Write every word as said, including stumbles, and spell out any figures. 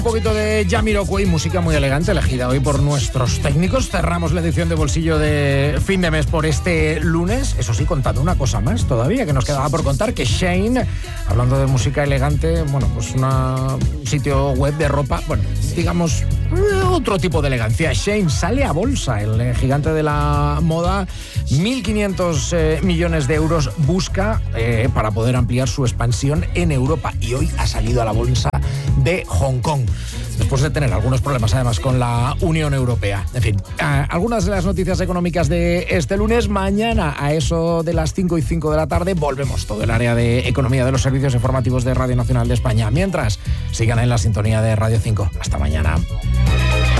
Un poquito de Jamiroquai, música muy elegante elegida hoy por nuestros técnicos. Cerramos la edición de Bolsillo de fin de mes por este lunes. Eso sí, contando una cosa más todavía que nos quedaba por contar, que Shein, hablando de música elegante, bueno, pues un sitio web de ropa, bueno, digamos, otro tipo de elegancia. Shein sale a bolsa, el gigante de la moda, mil quinientos eh, millones de euros busca eh, para poder ampliar su expansión en Europa, y hoy ha salido a la bolsa de Hong Kong, después de tener algunos problemas además con la Unión Europea. En fin, eh, algunas de las noticias económicas de este lunes. Mañana a eso de las cinco y cinco de la tarde volvemos todo el área de economía de los servicios informativos de Radio Nacional de España. Mientras, sigan en la sintonía de Radio cinco. Hasta mañana.